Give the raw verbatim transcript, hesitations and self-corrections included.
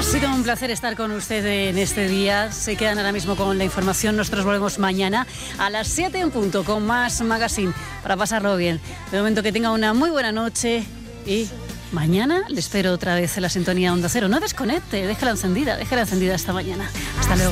sido un placer estar con usted en este día. Se quedan ahora mismo con la información. Nosotros volvemos mañana a las siete en punto con más Magazine para pasarlo bien. De momento que tenga una muy buena noche y mañana le espero otra vez en la sintonía Onda Cero. No desconecte, déjala encendida, déjala encendida esta mañana. Hasta luego.